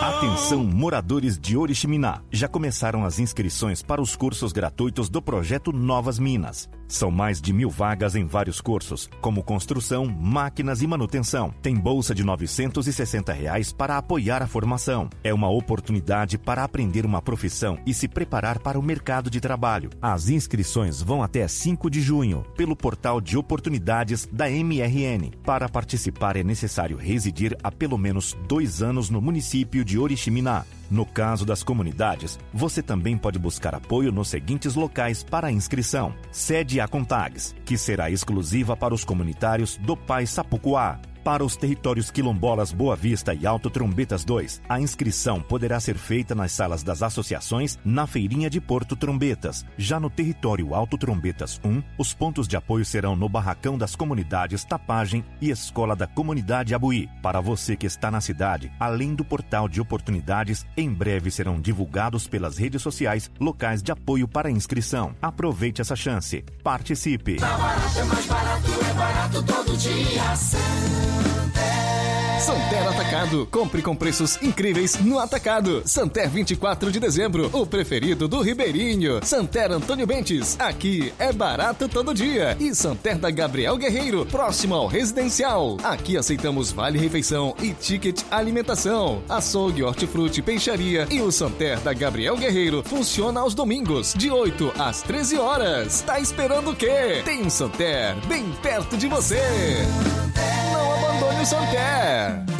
Atenção, moradores de Oriximiná. Já começaram as inscrições para os cursos gratuitos do projeto Novas Minas. São mais de 1.000 vagas em vários cursos, como construção, máquinas e manutenção. Tem bolsa de R$ 960 para apoiar a formação. É uma oportunidade para aprender uma profissão e se preparar para o mercado de trabalho. As inscrições vão até 5 de junho, pelo portal de oportunidades da MRN. Para participar é necessário residir há pelo menos 2 anos no município de Oriximiná. No caso das comunidades, você também pode buscar apoio nos seguintes locais para a inscrição. Sede a Contags, que será exclusiva para os comunitários do Pai Sapucuá. Para os territórios quilombolas Boa Vista e Alto Trombetas 2, a inscrição poderá ser feita nas salas das associações na Feirinha de Porto Trombetas. Já no território Alto Trombetas 1, os pontos de apoio serão no Barracão das Comunidades Tapagem e Escola da Comunidade Abuí. Para você que está na cidade, além do portal de oportunidades, em breve serão divulgados pelas redes sociais locais de apoio para inscrição. Aproveite essa chance. Participe! Tá barato, é barato todo dia. Santer Atacado. Compre com preços incríveis no Atacado. Santer 24 de dezembro, o preferido do Ribeirinho. Santer Antônio Bentes, aqui é barato todo dia. E Santer da Gabriel Guerreiro, próximo ao Residencial. Aqui aceitamos vale-refeição e ticket alimentação. Açougue, hortifruti, peixaria e o Santer da Gabriel Guerreiro funciona aos domingos, de 8 às 13 horas. Tá esperando o quê? Tem um Santer bem perto de você. Não abandone o Santer.